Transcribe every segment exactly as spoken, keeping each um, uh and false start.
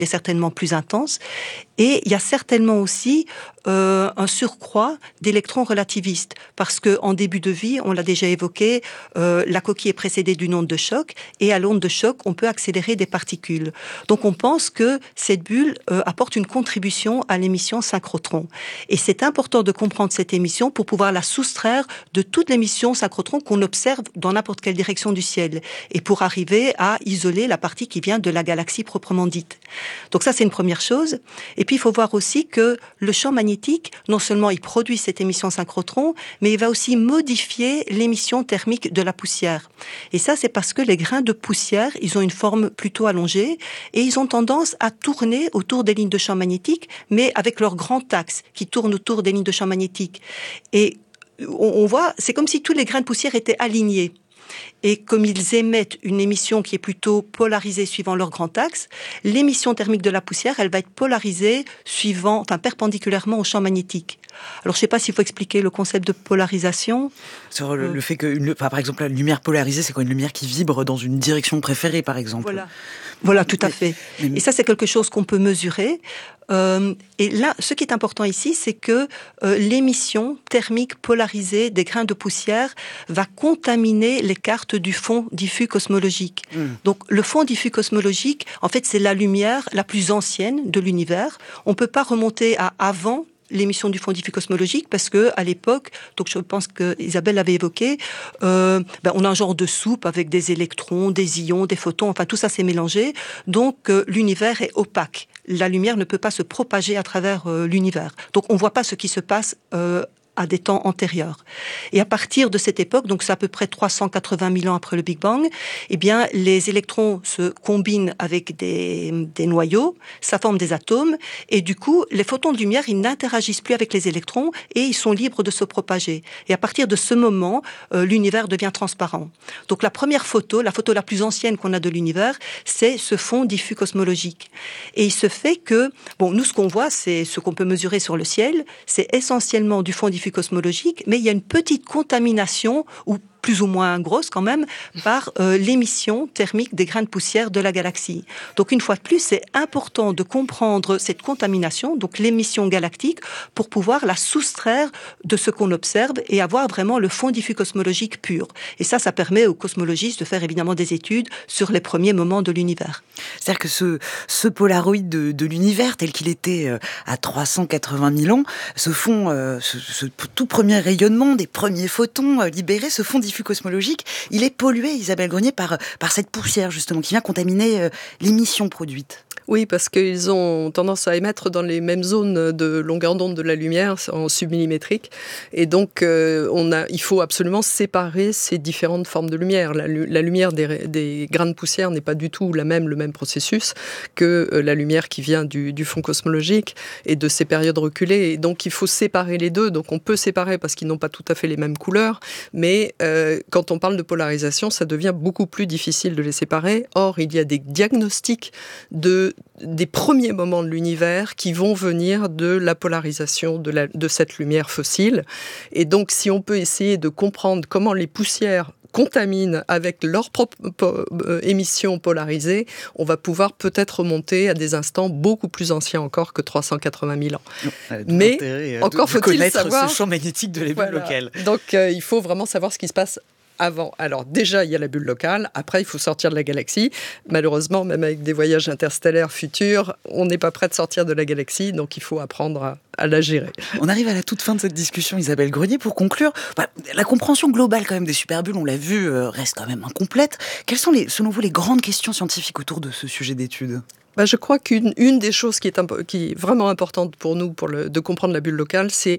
est certainement plus intense. Et il y a certainement aussi euh, un surcroît d'électrons relativistes, parce que en début de vie, on l'a déjà évoqué, euh, la coquille est précédée d'une onde de choc, et à l'onde de choc, on peut accélérer des particules. Donc on pense que cette bulle euh, apporte une contribution à l'émission synchrotron. Et c'est important de comprendre cette émission pour pouvoir la soustraire de toute l'émission synchrotron qu'on observe dans n'importe quelle direction du ciel, et pour arriver à isoler la partie qui vient de la galaxie proprement dite. Donc ça, c'est une première chose. Et puis, il faut voir aussi que le champ magnétique, non seulement il produit cette émission synchrotron, mais il va aussi modifier l'émission thermique de la poussière. Et ça, c'est parce que les grains de poussière, ils ont une forme plutôt allongée et ils ont tendance à tourner autour des lignes de champ magnétique, mais avec leur grand axe qui tourne autour des lignes de champ magnétique. Et on voit, c'est comme si tous les grains de poussière étaient alignés. Et comme ils émettent une émission qui est plutôt polarisée suivant leur grand axe, l'émission thermique de la poussière, elle va être polarisée suivant, enfin perpendiculairement au champ magnétique. Alors, je ne sais pas s'il faut expliquer le concept de polarisation. Sur le, le fait que, une, enfin, par exemple, la lumière polarisée, c'est quoi, une lumière qui vibre dans une direction préférée, par exemple. Voilà, voilà, tout à fait. Mais... Et ça, c'est quelque chose qu'on peut mesurer. Euh, et là, ce qui est important ici, c'est que euh, l'émission thermique polarisée des grains de poussière va contaminer les cartes du fond diffus cosmologique. Mmh. Donc, le fond diffus cosmologique, en fait, c'est la lumière la plus ancienne de l'univers. On ne peut pas remonter à avant l'émission du fond diffus cosmologique, parce que à l'époque, donc je pense que Isabelle l'avait évoqué, euh, ben on a un genre de soupe avec des électrons, des ions, des photons, enfin tout ça s'est mélangé, donc euh, l'univers est opaque. La lumière ne peut pas se propager à travers euh, l'univers. Donc on ne voit pas ce qui se passe euh, à des temps antérieurs. Et à partir de cette époque, donc c'est à peu près trois cent quatre-vingt mille ans après le Big Bang, eh bien, les électrons se combinent avec des, des noyaux, ça forme des atomes, et du coup, les photons de lumière, ils n'interagissent plus avec les électrons et ils sont libres de se propager. Et à partir de ce moment, euh, l'univers devient transparent. Donc la première photo, la photo la plus ancienne qu'on a de l'univers, c'est ce fond diffus cosmologique. Et il se fait que, bon, nous, ce qu'on voit, c'est ce qu'on peut mesurer sur le ciel, c'est essentiellement du fond diffus cosmologique, mais il y a une petite contamination, ou plus ou moins grosse quand même, par euh, l'émission thermique des grains de poussière de la galaxie. Donc une fois de plus, c'est important de comprendre cette contamination, donc l'émission galactique, pour pouvoir la soustraire de ce qu'on observe et avoir vraiment le fond diffus cosmologique pur. Et ça, ça permet aux cosmologistes de faire évidemment des études sur les premiers moments de l'univers. C'est-à-dire que ce, ce polaroid de, de l'univers, tel qu'il était euh, à trois cent quatre-vingt mille ans, ce fond, euh, ce, ce tout premier rayonnement des premiers photons euh, libérés, ce fond diffus cosmologique, il est pollué, Isabelle Grenier, par, par cette poussière, justement, qui vient contaminer euh, l'émission produite. Oui, parce qu'ils ont tendance à émettre dans les mêmes zones de longueur d'onde de la lumière, en submillimétrique. Et donc, euh, on a, il faut absolument séparer ces différentes formes de lumière. La, la lumière des, des grains de poussière n'est pas du tout la même, le même processus que euh, la lumière qui vient du, du fond cosmologique et de ces périodes reculées. Et donc, il faut séparer les deux. Donc, on peut séparer parce qu'ils n'ont pas tout à fait les mêmes couleurs. Mais euh, quand on parle de polarisation, ça devient beaucoup plus difficile de les séparer. Or, il y a des diagnostics de des premiers moments de l'univers qui vont venir de la polarisation de, la, de cette lumière fossile. Et donc, si on peut essayer de comprendre comment les poussières contaminent avec leur propre po- euh, émission polarisée, on va pouvoir peut-être remonter à des instants beaucoup plus anciens encore que trois cent quatre-vingt mille ans. Mais intérêt, encore de, faut-il de savoir ce champ magnétique de la bulle voilà. locale. Donc, euh, il faut vraiment savoir ce qui se passe avant. Alors déjà, il y a la bulle locale. Après, il faut sortir de la galaxie. Malheureusement, même avec des voyages interstellaires futurs, on n'est pas prêt de sortir de la galaxie, donc il faut apprendre à, à la gérer. On arrive à la toute fin de cette discussion, Isabelle Grenier. Pour conclure, bah, la compréhension globale quand même des superbulles, on l'a vu, euh, reste quand même incomplète. Quelles sont, les, selon vous, les grandes questions scientifiques autour de ce sujet d'étude ? Bah, je crois qu'une une des choses qui est, impo- qui est vraiment importante pour nous, pour le, de comprendre la bulle locale, c'est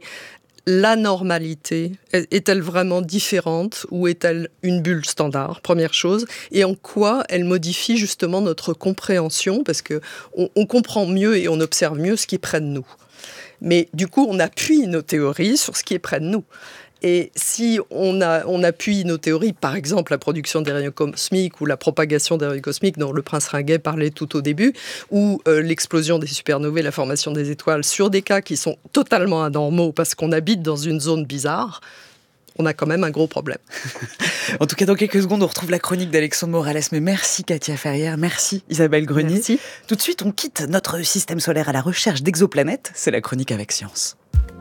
la normalité. Est-elle vraiment différente ou est-elle une bulle standard, première chose, et en quoi elle modifie justement notre compréhension, parce que on, on comprend mieux et on observe mieux ce qui est près de nous. Mais du coup, on appuie nos théories sur ce qui est près de nous. Et si on, a, on appuie nos théories, par exemple la production des rayons cosmiques ou la propagation des rayons cosmiques dont le prince Ringuet parlait tout au début, ou euh, l'explosion des supernovae, la formation des étoiles, sur des cas qui sont totalement anormaux parce qu'on habite dans une zone bizarre, on a quand même un gros problème. En tout cas, dans quelques secondes, on retrouve la chronique d'Alexandre Morales. Mais merci Katia Ferrière, merci Isabelle Grenier. Merci. Tout de suite, on quitte notre système solaire à la recherche d'exoplanètes. C'est la chronique avec Science.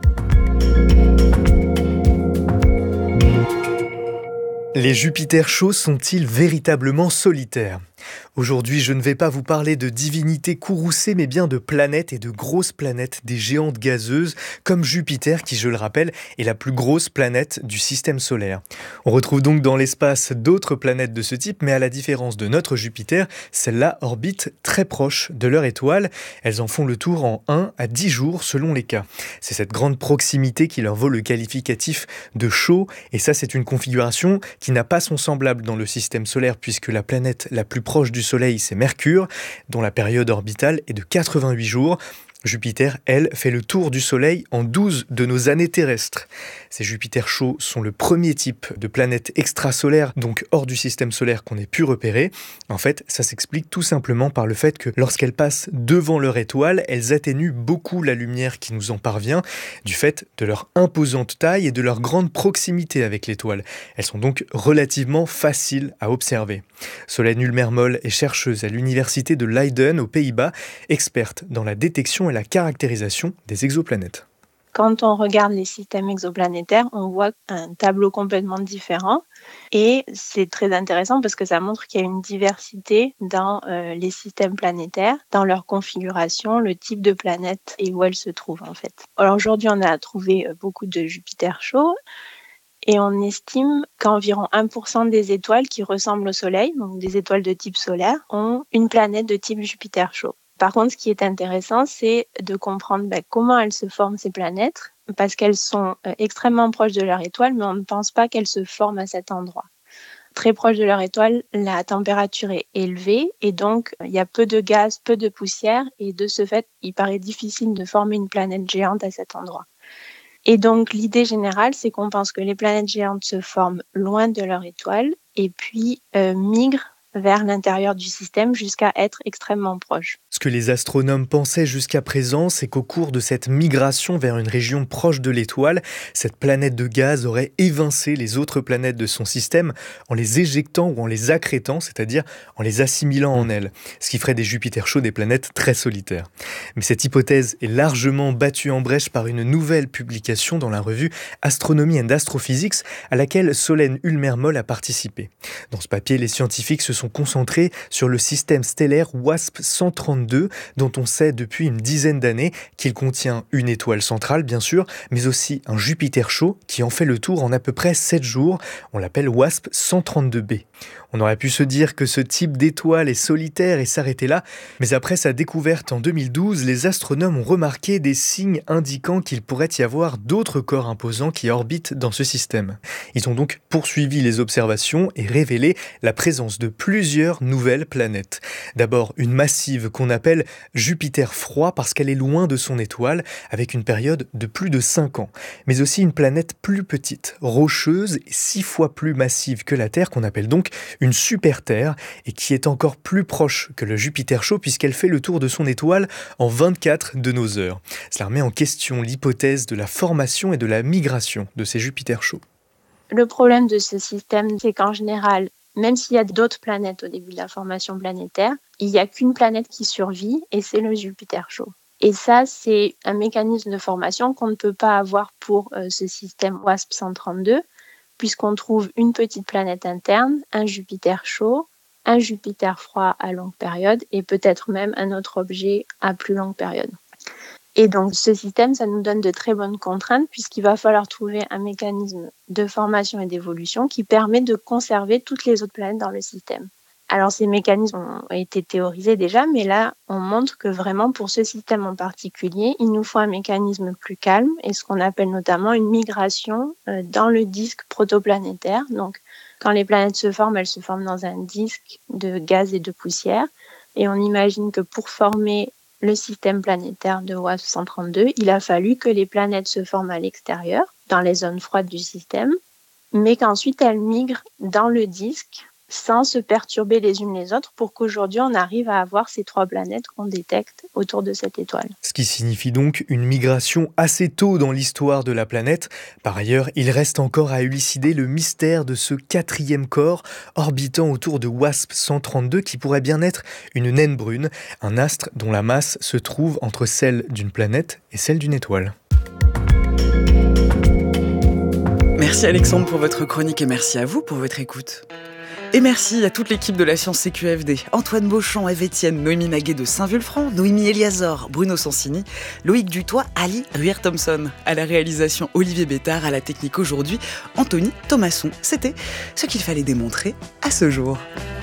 Les Jupiters chauds sont-ils véritablement solitaires ? Aujourd'hui, je ne vais pas vous parler de divinités courroucées, mais bien de planètes et de grosses planètes, des géantes gazeuses, comme Jupiter, qui, je le rappelle, est la plus grosse planète du système solaire. On retrouve donc dans l'espace d'autres planètes de ce type, mais à la différence de notre Jupiter, celles-là orbitent très proche de leur étoile. Elles en font le tour en un à dix jours selon les cas. C'est cette grande proximité qui leur vaut le qualificatif de chaud, et ça c'est une configuration qui n'a pas son semblable dans le système solaire, puisque la planète la plus proche du Soleil, c'est Mercure, dont la période orbitale est de quatre-vingt-huit jours. Jupiter, elle, fait le tour du Soleil en douze de nos années terrestres. Ces Jupiters chauds sont le premier type de planète extrasolaire, donc hors du système solaire, qu'on ait pu repérer. En fait, ça s'explique tout simplement par le fait que lorsqu'elles passent devant leur étoile, elles atténuent beaucoup la lumière qui nous en parvient, du fait de leur imposante taille et de leur grande proximité avec l'étoile. Elles sont donc relativement faciles à observer. Solène Ulmermol est chercheuse à l'université de Leiden aux Pays-Bas, experte dans la détection et la caractérisation des exoplanètes. Quand on regarde les systèmes exoplanétaires, on voit un tableau complètement différent et c'est très intéressant parce que ça montre qu'il y a une diversité dans euh, les systèmes planétaires, dans leur configuration, le type de planète et où elles se trouvent en fait. Alors aujourd'hui, on a trouvé beaucoup de Jupiter chauds et on estime qu'environ un pour cent des étoiles qui ressemblent au Soleil, donc des étoiles de type solaire, ont une planète de type Jupiter chaud. Par contre, ce qui est intéressant, c'est de comprendre ben, comment elles se forment ces planètes, parce qu'elles sont euh, extrêmement proches de leur étoile, mais on ne pense pas qu'elles se forment à cet endroit. Très proche de leur étoile, la température est élevée et donc il y a peu de gaz, peu de poussière et de ce fait, il paraît difficile de former une planète géante à cet endroit. Et donc l'idée générale, c'est qu'on pense que les planètes géantes se forment loin de leur étoile et puis euh, migrent vers l'intérieur du système jusqu'à être extrêmement proches. Ce que les astronomes pensaient jusqu'à présent, c'est qu'au cours de cette migration vers une région proche de l'étoile, cette planète de gaz aurait évincé les autres planètes de son système en les éjectant ou en les accrétant, c'est-à-dire en les assimilant en elle, ce qui ferait des Jupiters chauds des planètes très solitaires. Mais cette hypothèse est largement battue en brèche par une nouvelle publication dans la revue Astronomy and Astrophysics, à laquelle Solène Ulmermol a participé. Dans ce papier, les scientifiques se sont concentrés sur le système stellaire WASP cent trente-deux, dont on sait depuis une dizaine d'années qu'il contient une étoile centrale, bien sûr, mais aussi un Jupiter chaud qui en fait le tour en à peu près sept jours. On l'appelle WASP cent trente-deux b. On aurait pu se dire que ce type d'étoile est solitaire et s'arrêter là, mais après sa découverte en deux mille douze, les astronomes ont remarqué des signes indiquant qu'il pourrait y avoir d'autres corps imposants qui orbitent dans ce système. Ils ont donc poursuivi les observations et révélé la présence de plusieurs nouvelles planètes. D'abord, une massive qu'on appelle Jupiter froid parce qu'elle est loin de son étoile, avec une période de plus de cinq ans. Mais aussi une planète plus petite, rocheuse et six fois plus massive que la Terre, qu'on appelle donc une super-Terre, et qui est encore plus proche que le Jupiter chaud puisqu'elle fait le tour de son étoile en vingt-quatre de nos heures. Cela remet en question l'hypothèse de la formation et de la migration de ces Jupiters chauds. Le problème de ce système, c'est qu'en général, même s'il y a d'autres planètes au début de la formation planétaire, il n'y a qu'une planète qui survit et c'est le Jupiter chaud. Et ça, c'est un mécanisme de formation qu'on ne peut pas avoir pour euh, ce système WASP cent trente-deux, puisqu'on trouve une petite planète interne, un Jupiter chaud, un Jupiter froid à longue période et peut-être même un autre objet à plus longue période. Et donc ce système, ça nous donne de très bonnes contraintes puisqu'il va falloir trouver un mécanisme de formation et d'évolution qui permet de conserver toutes les autres planètes dans le système. Alors ces mécanismes ont été théorisés déjà, mais là on montre que vraiment pour ce système en particulier, il nous faut un mécanisme plus calme et ce qu'on appelle notamment une migration dans le disque protoplanétaire. Donc quand les planètes se forment, elles se forment dans un disque de gaz et de poussière et on imagine que pour former le système planétaire de WASP cent trente-deux, il a fallu que les planètes se forment à l'extérieur, dans les zones froides du système, mais qu'ensuite elles migrent dans le disque, sans se perturber les unes les autres pour qu'aujourd'hui on arrive à avoir ces trois planètes qu'on détecte autour de cette étoile. Ce qui signifie donc une migration assez tôt dans l'histoire de la planète. Par ailleurs, il reste encore à élucider le mystère de ce quatrième corps orbitant autour de WASP cent trente-deux qui pourrait bien être une naine brune, un astre dont la masse se trouve entre celle d'une planète et celle d'une étoile. Merci Alexandre pour votre chronique et merci à vous pour votre écoute. Et merci à toute l'équipe de la Science C Q F D, Antoine Beauchamp, Eve Etienne, Noémie Maguet de Saint-Vulfranc, Noémie Eliazor, Bruno Sansini, Loïc Dutoit, Ali Ruher-Thompson. À la réalisation, Olivier Bétard, à la technique aujourd'hui, Anthony Thomasson. C'était ce qu'il fallait démontrer à ce jour.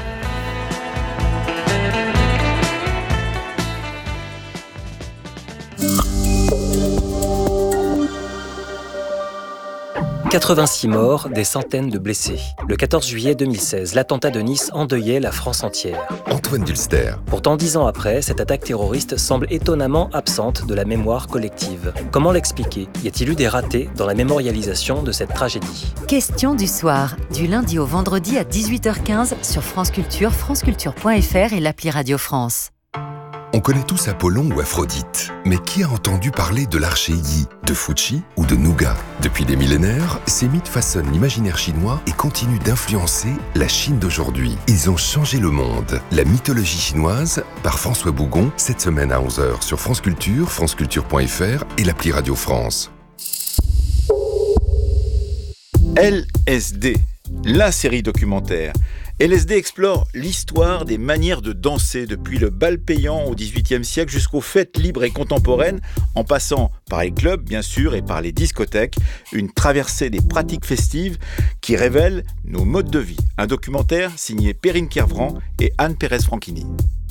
quatre-vingt-six morts, des centaines de blessés. Le quatorze juillet deux mille seize, l'attentat de Nice endeuillait la France entière. Antoine Dulster. Pourtant, dix ans après, cette attaque terroriste semble étonnamment absente de la mémoire collective. Comment l'expliquer ? Y a-t-il eu des ratés dans la mémorialisation de cette tragédie ? Question du soir, du lundi au vendredi à dix-huit heures quinze sur France Culture, franceculture point f r et l'appli Radio France. On connaît tous Apollon ou Aphrodite, mais qui a entendu parler de l'archéi, de Fuchi ou de Nougat ? Depuis des millénaires, ces mythes façonnent l'imaginaire chinois et continuent d'influencer la Chine d'aujourd'hui. Ils ont changé le monde. La mythologie chinoise, par François Bougon, cette semaine à onze heures sur France Culture, franceculture point f r et l'appli Radio France. L S D, la série documentaire. L S D explore l'histoire des manières de danser depuis le bal payant au dix-huitième siècle jusqu'aux fêtes libres et contemporaines, en passant par les clubs bien sûr et par les discothèques, une traversée des pratiques festives qui révèle nos modes de vie. Un documentaire signé Perrine Kervran et Anne Pérez-Franchini.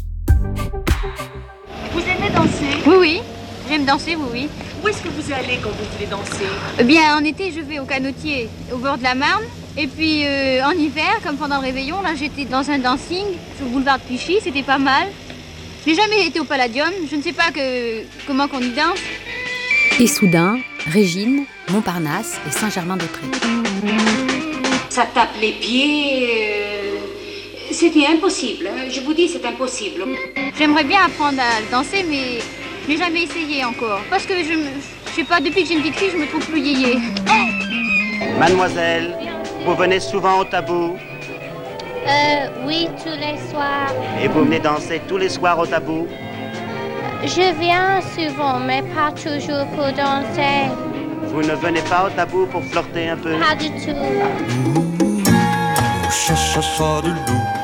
Vous aimez danser ? Oui, oui, j'aime danser, oui, oui. Où est-ce que vous allez quand vous voulez danser ? Eh bien, en été, je vais au Canotier, au bord de la Marne. Et puis euh, en hiver, comme pendant le réveillon, là j'étais dans un dancing sur le boulevard de Clichy, c'était pas mal. Je n'ai jamais été au Palladium, je ne sais pas que, comment qu'on y danse. Issoudun, Régine, Montparnasse et Saint-Germain-des-Prés. Ça tape les pieds, euh... c'était impossible, hein. Je vous dis c'est impossible. J'aimerais bien apprendre à danser mais je n'ai jamais essayé encore. Parce que je, me, je sais pas, depuis que j'ai une petite fille, je me trouve plus yéyé. Mademoiselle, vous venez souvent au Tabou ? Euh, oui, tous les soirs. Et vous venez danser tous les soirs au Tabou ? Je viens souvent, mais pas toujours pour danser. Vous ne venez pas au Tabou pour flirter un peu ? Pas du tout.